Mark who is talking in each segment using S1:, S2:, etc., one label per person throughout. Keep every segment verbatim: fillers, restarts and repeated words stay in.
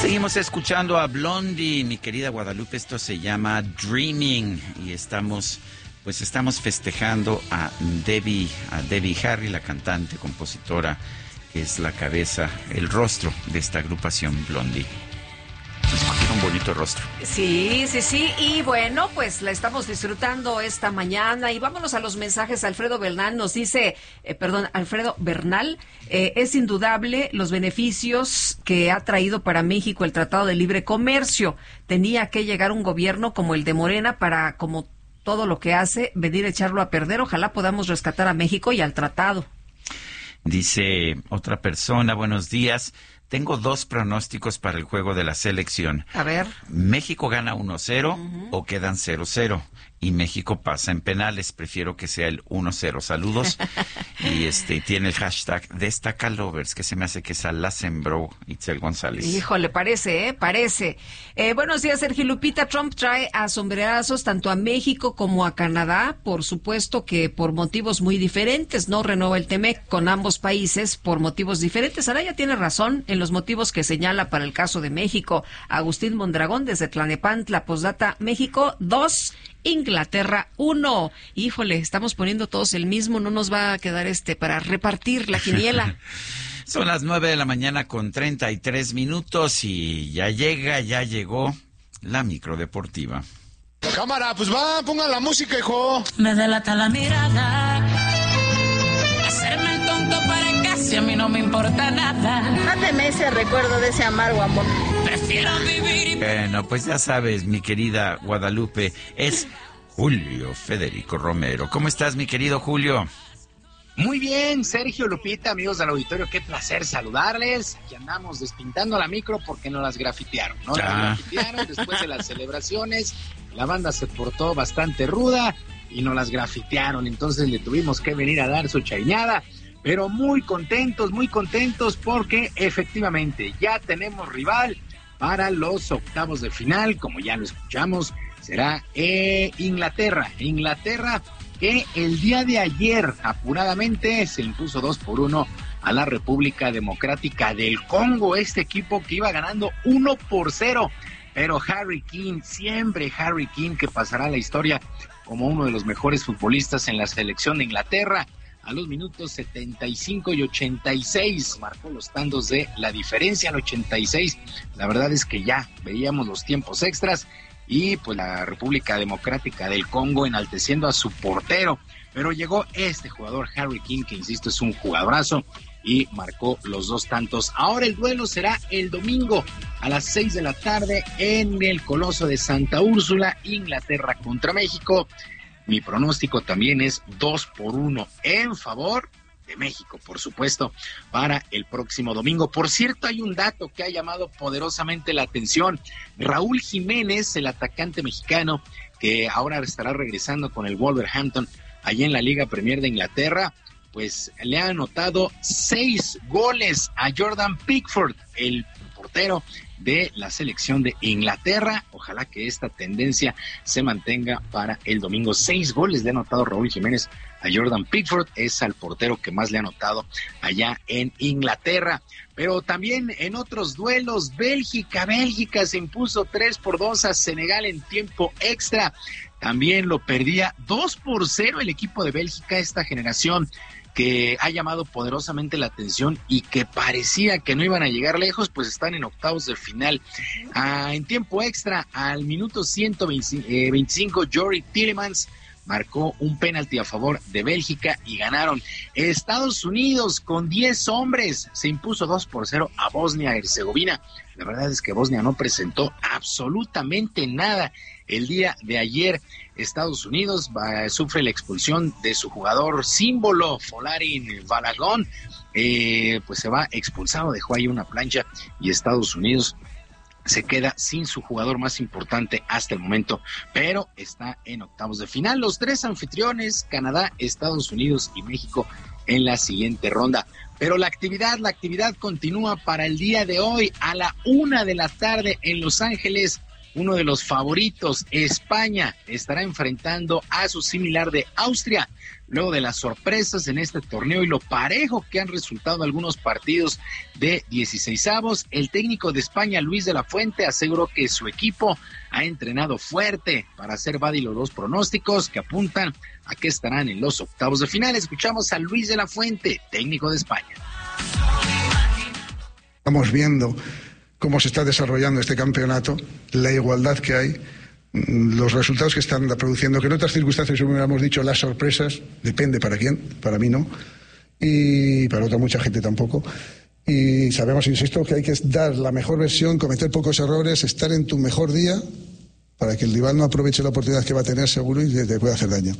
S1: Seguimos escuchando a Blondie, mi querida Guadalupe. Esto se llama Dreaming y estamos, pues estamos festejando a Debbie, a Debbie Harry, la cantante, compositora, que es la cabeza, el rostro de esta agrupación Blondie. Tiene un bonito rostro.
S2: Sí, sí, sí. Y bueno, pues la estamos disfrutando esta mañana. Y vámonos a los mensajes. Alfredo Bernal nos dice, eh, perdón, Alfredo Bernal, eh, es indudable los beneficios que ha traído para México el Tratado de Libre Comercio. Tenía que llegar un gobierno como el de Morena para, como todo lo que hace, venir a echarlo a perder. Ojalá podamos rescatar a México y al tratado.
S1: Dice otra persona, buenos días. Tengo dos pronósticos para el juego de la selección.
S2: A ver.
S1: México gana uno cero
S2: Uh-huh.
S1: o quedan cero cero. Y México pasa en penales. Prefiero que sea el uno cero. Saludos. Y este tiene el hashtag Destacalovers, que se me hace que esa la sembró Itzel González.
S2: Híjole, parece, ¿eh? Parece. Eh, buenos días, Sergio Lupita. Trump trae a sombrerazos tanto a México como a Canadá. Por supuesto que por motivos muy diferentes. No renueva el Temec con ambos países por motivos diferentes. Ahora ya tiene razón en los motivos que señala para el caso de México. Agustín Mondragón desde Tlanepantla, postdata, México dos, Inglaterra uno. Híjole, estamos poniendo todos el mismo, no nos va a quedar este para repartir la quiniela.
S1: Son las nueve de la mañana con treinta y tres minutos y ya llega, ya llegó la microdeportiva.
S3: Cámara, pues va, pongan la música, hijo.
S4: Me delata la mirada, hacerme el tonto para casi a mí no me importa nada.
S5: Máteme ese recuerdo de ese amargo amor.
S4: Prefiero vivir y...
S1: Bueno, pues ya sabes, mi querida Guadalupe, es Julio Federico Romero. ¿Cómo estás, mi querido Julio?
S6: Muy bien, Sergio, Lupita, amigos del auditorio, qué placer saludarles. Aquí andamos despintando la micro porque nos las grafitearon, ¿no? Las
S1: Ah.
S6: grafitearon después de las celebraciones, la banda se portó bastante ruda y nos las grafitearon, entonces le tuvimos que venir a dar su chaiñada, pero muy contentos, muy contentos porque efectivamente ya tenemos rival para los octavos de final, como ya lo escuchamos, será eh, Inglaterra, Inglaterra que el día de ayer apuradamente se impuso dos por uno a la República Democrática del Congo, este equipo que iba ganando uno por cero, pero Harry Kane, siempre Harry Kane, que pasará a la historia como uno de los mejores futbolistas en la selección de Inglaterra, a los minutos setenta y cinco y ochenta y seis marcó los tantos de la diferencia al ochenta y seis, la verdad es que ya veíamos los tiempos extras, y pues la República Democrática del Congo enalteciendo a su portero, pero llegó este jugador Harry Kane, que insisto es un jugadorazo, y marcó los dos tantos. Ahora el duelo será el domingo a las seis de la tarde en el Coloso de Santa Úrsula, Inglaterra contra México. Mi pronóstico también es dos por uno en favor de México, por supuesto, para el próximo domingo. Por cierto, hay un dato que ha llamado poderosamente la atención. Raúl Jiménez, el atacante mexicano, que ahora estará regresando con el Wolverhampton allá en la Liga Premier de Inglaterra, pues le ha anotado seis goles a Jordan Pickford, el portero de la selección de Inglaterra. Ojalá que esta tendencia se mantenga para el domingo. Seis goles le ha anotado Raúl Jiménez a Jordan Pickford, es al portero que más le ha anotado allá en Inglaterra. Pero también en otros duelos, Bélgica, Bélgica se impuso tres por dos a Senegal en tiempo extra. También lo perdía dos por cero el equipo de Bélgica, esta generación que ha llamado poderosamente la atención y que parecía que no iban a llegar lejos, pues están en octavos de final. Ah, en tiempo extra, al minuto ciento veinticinco, Jory Tielemans marcó un penalti a favor de Bélgica y ganaron. Estados Unidos con diez hombres se impuso dos por cero a Bosnia-Herzegovina. La verdad es que Bosnia no presentó absolutamente nada el día de ayer. Estados Unidos va, sufre la expulsión de su jugador símbolo, Folarin Balogun, eh, pues se va expulsado, dejó ahí una plancha y Estados Unidos se queda sin su jugador más importante hasta el momento, pero está en octavos de final. Los tres anfitriones, Canadá, Estados Unidos y México, en la siguiente ronda. Pero la actividad, la actividad continúa para el día de hoy a la una de la tarde en Los Ángeles. uno de los favoritos, España, estará enfrentando a su similar de Austria. Luego de las sorpresas en este torneo y lo parejo que han resultado algunos partidos de dieciseisavos, el técnico de España, Luis de la Fuente, aseguró que su equipo ha entrenado fuerte para hacer válidos los pronósticos que apuntan a que estarán en los octavos de final. Escuchamos a Luis de la Fuente, técnico de España.
S7: Estamos viendo cómo se está desarrollando este campeonato, la igualdad que hay, los resultados que están produciendo, que en otras circunstancias hubiéramos dicho las sorpresas, depende para quién, para mí no, y para otra mucha gente tampoco. Y sabemos, insisto, que hay que dar la mejor versión, cometer pocos errores, estar en tu mejor día para que el rival no aproveche la oportunidad que va a tener seguro y te pueda hacer daño.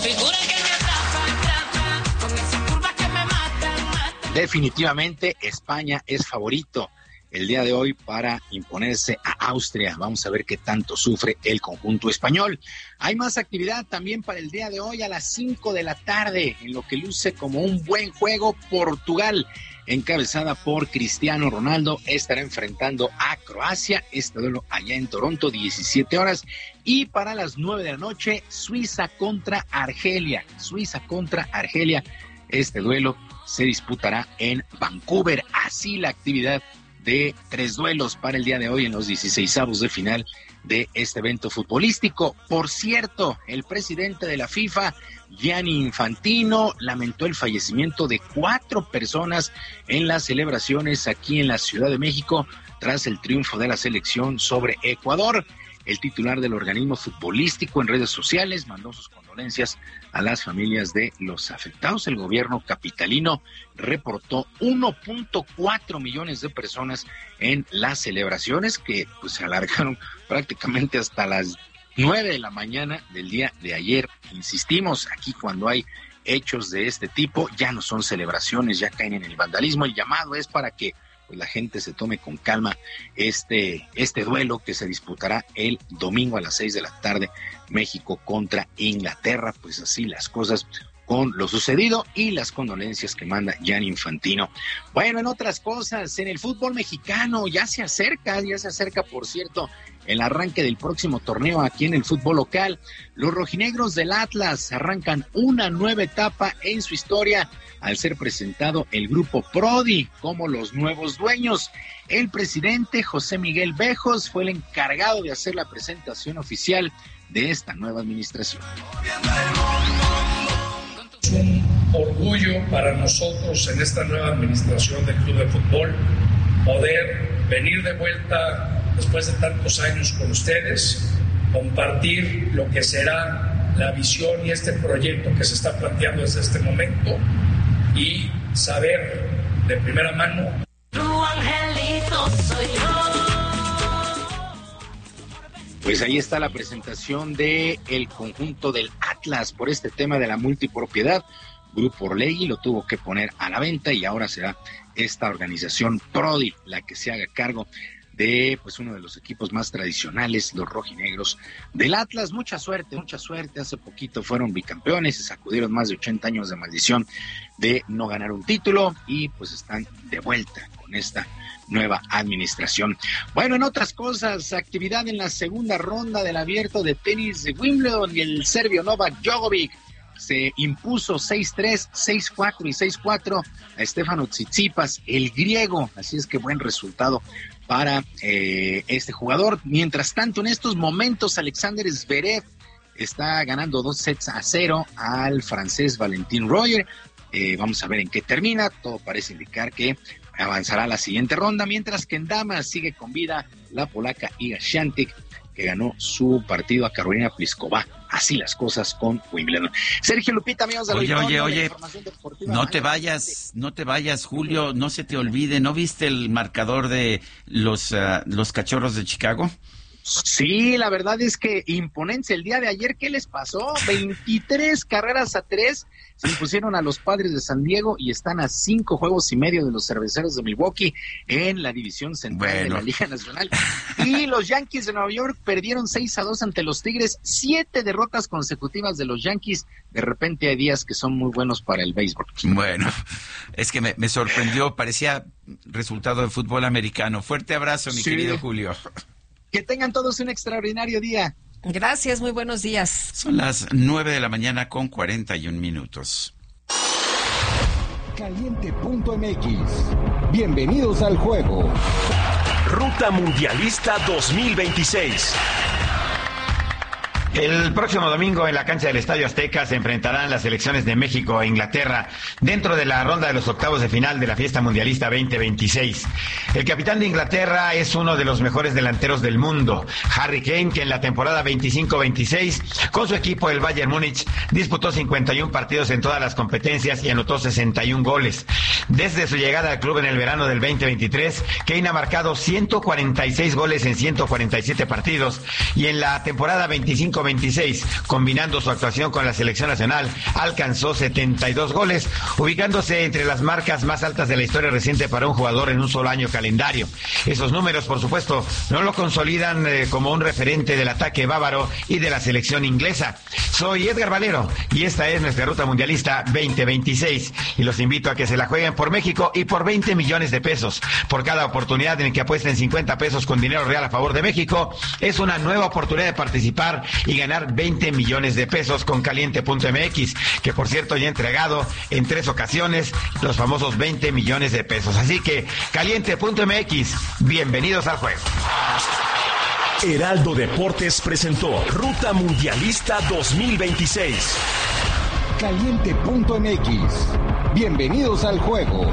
S6: Definitivamente España es favorito el día de hoy para imponerse a Austria. Vamos a ver qué tanto sufre el conjunto español. Hay más actividad también para el día de hoy a las cinco de la tarde, en lo que luce como un buen juego. Portugal, encabezada por Cristiano Ronaldo, estará enfrentando a Croacia. Este duelo allá en Toronto, diecisiete horas. Y para las nueve de la noche, Suiza contra Argelia. Suiza contra Argelia. Este duelo se disputará en Vancouver. Así la actividad de tres duelos para el día de hoy en los dieciseisavos de final de este evento futbolístico. Por cierto, el presidente de la FIFA, Gianni Infantino, lamentó el fallecimiento de cuatro personas en las celebraciones aquí en la Ciudad de México tras el triunfo de la selección sobre Ecuador. El titular del organismo futbolístico en redes sociales mandó sus condolencias a las familias de los afectados. El gobierno capitalino reportó uno punto cuatro millones de personas en las celebraciones que pues se alargaron prácticamente hasta las nueve de la mañana del día de ayer. Insistimos, aquí cuando hay hechos de este tipo ya no son celebraciones, ya caen en el vandalismo. El llamado es para que pues la gente se tome con calma este, este duelo que se disputará el domingo a las seis de la tarde, México contra Inglaterra. Pues así las cosas con lo sucedido y las condolencias que manda Gianni Infantino. Bueno, en otras cosas, en el fútbol mexicano ya se acerca, ya se acerca, por cierto, el arranque del próximo torneo aquí en el fútbol local. Los rojinegros del Atlas arrancan una nueva etapa en su historia al ser presentado el grupo Prodi como los nuevos dueños. El presidente José Miguel Bejos fue el encargado de hacer la presentación oficial de esta nueva administración.
S8: Es un orgullo para nosotros en esta nueva administración del Club de Fútbol poder venir de vuelta después de tantos años con ustedes, compartir lo que será la visión y este proyecto que se está planteando desde este momento y saber de primera mano. Tu angelito soy yo.
S6: Pues ahí está la presentación de el conjunto del Atlas por este tema de la multipropiedad. Grupo Orlegui lo tuvo que poner a la venta y ahora será esta organización Prodi la que se haga cargo de pues uno de los equipos más tradicionales, los rojinegros del Atlas. Mucha suerte, mucha suerte. Hace poquito fueron bicampeones, se sacudieron más de ochenta años de maldición de no ganar un título y pues están de vuelta con esta nueva administración. Bueno, en otras cosas, actividad en la segunda ronda del abierto de tenis de Wimbledon y el serbio Novak Djokovic se impuso seis tres, seis cuatro y seis cuatro a Stefano Tsitsipas, el griego. Así es que buen resultado para eh, este jugador. Mientras tanto, en estos momentos, Alexander Zverev está ganando dos sets a cero al francés Valentin Royer. Eh, vamos a ver en qué termina. Todo parece indicar que avanzará a la siguiente ronda, mientras que en damas sigue con vida la polaca Iga Świątek, que ganó su partido a Carolina Pliskova. Así las cosas con Wimbledon. Sergio, Lupita, amigos de la
S1: Oye, oye, oye,
S6: deportiva.
S1: no te vayas, no te vayas, Julio, no se te olvide, ¿no viste el marcador de los, uh, los Cachorros de Chicago?
S6: Sí, la verdad es que imponente el día de ayer. ¿Qué les pasó? veintitrés carreras a tres se impusieron a los Padres de San Diego y están a cinco juegos y medio de los Cerveceros de Milwaukee en la división central bueno. de la Liga Nacional. Y los Yankees de Nueva York perdieron seis a dos ante los Tigres. Siete derrotas consecutivas de los Yankees. De repente hay días que son muy buenos para el béisbol.
S1: Bueno, es que me, me sorprendió. Parecía resultado de fútbol americano. Fuerte abrazo, mi sí. querido Julio.
S6: Que tengan todos un extraordinario día.
S2: Gracias, muy buenos días.
S1: Son las nueve de la mañana con cuarenta y un minutos.
S9: Caliente punto m x. Bienvenidos al juego.
S10: Ruta Mundialista dos mil veintiséis.
S11: El próximo domingo en la cancha del Estadio Azteca se enfrentarán las selecciones de México e Inglaterra dentro de la ronda de los octavos de final de la fiesta mundialista veinte veintiséis. El capitán de Inglaterra es uno de los mejores delanteros del mundo, Harry Kane, que en la temporada veinticinco veintiséis con su equipo el Bayern Múnich disputó cincuenta y un partidos en todas las competencias y anotó sesenta y un goles. Desde su llegada al club en el verano del veinte veintitrés, Kane ha marcado ciento cuarenta y seis goles en ciento cuarenta y siete partidos y en la temporada veinticinco veintiséis, combinando su actuación con la selección nacional, alcanzó setenta y dos goles, ubicándose entre las marcas más altas de la historia reciente para un jugador en un solo año calendario. Esos números, por supuesto, no lo consolidan eh, como un referente del ataque bávaro y de la selección inglesa. Soy Edgar Valero y esta es nuestra Ruta Mundialista veinte veintiséis y los invito a que se la jueguen por México y por veinte millones de pesos. Por cada oportunidad en que apuesten cincuenta pesos con dinero real a favor de México, es una nueva oportunidad de participar y ganar veinte millones de pesos con Caliente punto m x, que por cierto ya ha entregado en tres ocasiones los famosos veinte millones de pesos. Así que Caliente punto m x, bienvenidos al juego.
S10: Heraldo Deportes presentó Ruta Mundialista dos mil veintiséis.
S9: Caliente punto m x, bienvenidos al juego.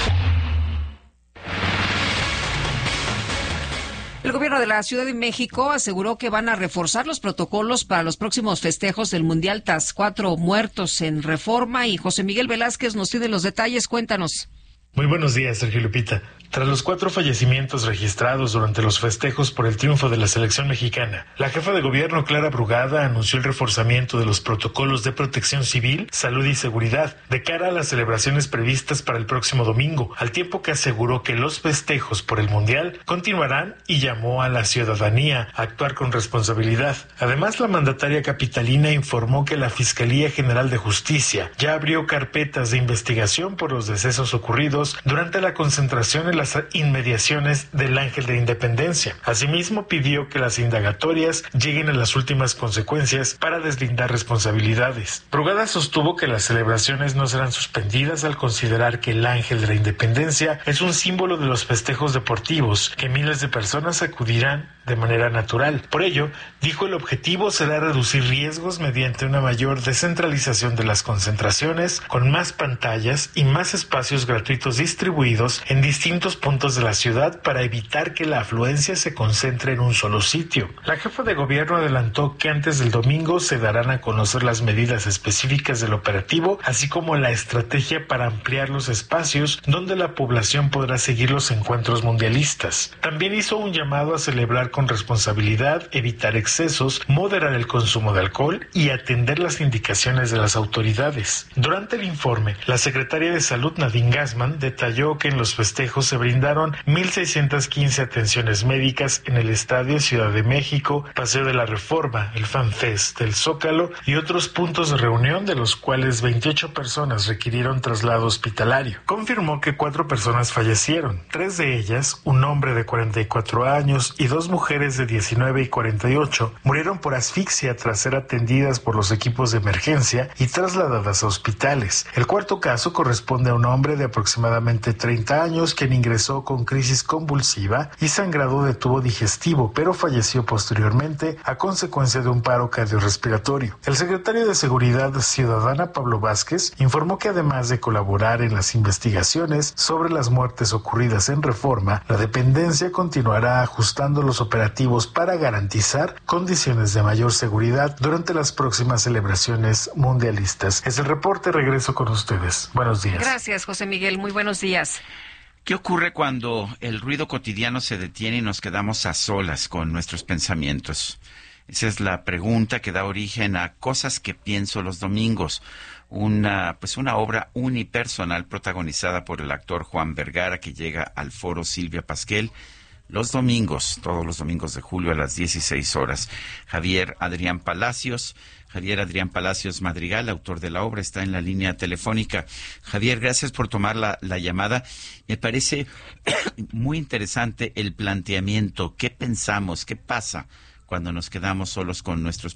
S2: El gobierno de la Ciudad de México aseguró que van a reforzar los protocolos para los próximos festejos del Mundial tras cuatro muertos en Reforma. Y José Miguel Velázquez nos tiene los detalles. Cuéntanos.
S12: Muy buenos días, Sergio Lupita. Tras los cuatro fallecimientos registrados durante los festejos por el triunfo de la selección mexicana, la jefa de gobierno, Clara Brugada, anunció el reforzamiento de los protocolos de protección civil, salud y seguridad de cara a las celebraciones previstas para el próximo domingo, al tiempo que aseguró que los festejos por el Mundial continuarán y llamó a la ciudadanía a actuar con responsabilidad. Además, la mandataria capitalina informó que la Fiscalía General de Justicia ya abrió carpetas de investigación por los decesos ocurridos durante la concentración en las inmediaciones del Ángel de Independencia. Asimismo, pidió que las indagatorias lleguen a las últimas consecuencias para deslindar responsabilidades. Brugada sostuvo que las celebraciones no serán suspendidas al considerar que el Ángel de la Independencia es un símbolo de los festejos deportivos que miles de personas acudirán de manera natural. Por ello, dijo, el objetivo será reducir riesgos mediante una mayor descentralización de las concentraciones, con más pantallas y más espacios gratuitos distribuidos en distintos puntos de la ciudad para evitar que la afluencia se concentre en un solo sitio. La jefa de gobierno adelantó que antes del domingo se darán a conocer las medidas específicas del operativo, así como la estrategia para ampliar los espacios donde la población podrá seguir los encuentros mundialistas. También hizo un llamado a celebrar con responsabilidad, evitar excesos, moderar el consumo de alcohol y atender las indicaciones de las autoridades. Durante el informe, la secretaria de Salud, Nadine Gassman, detalló que en los festejos se brindaron mil seiscientas quince atenciones médicas en el Estadio Ciudad de México, Paseo de la Reforma, el FanFest del Zócalo y otros puntos de reunión, de los cuales veintiocho personas requirieron traslado hospitalario. Confirmó que cuatro personas fallecieron, tres de ellas, un hombre de cuarenta y cuatro años y dos mujeres de diecinueve y cuarenta y ocho, murieron por asfixia tras ser atendidas por los equipos de emergencia y trasladadas a hospitales. El cuarto caso corresponde a un hombre de aproximadamente treinta años quien ingresó con crisis convulsiva y sangrado de tubo digestivo, pero falleció posteriormente a consecuencia de un paro cardiorrespiratorio. El secretario de Seguridad Ciudadana, Pablo Vázquez, informó que además de colaborar en las investigaciones sobre las muertes ocurridas en Reforma, la dependencia continuará ajustando los operativos para garantizar condiciones de mayor seguridad durante las próximas celebraciones mundialistas. Es el reporte, regreso con ustedes. Buenos días.
S2: Gracias, José Miguel. Muy buenos días.
S1: ¿Qué ocurre cuando el ruido cotidiano se detiene y nos quedamos a solas con nuestros pensamientos? Esa es la pregunta que da origen a Cosas que pienso los domingos, una pues una obra unipersonal protagonizada por el actor Juan Vergara, que llega al Foro Silvia Pasquel los domingos, todos los domingos de julio a las dieciséis horas. Javier Adrián Palacios, Javier Adrián Palacios Madrigal, autor de la obra, está en la línea telefónica. Javier, gracias por tomar la, la llamada. Me parece muy interesante el planteamiento. ¿Qué pensamos? ¿Qué pasa cuando nos quedamos solos con nuestros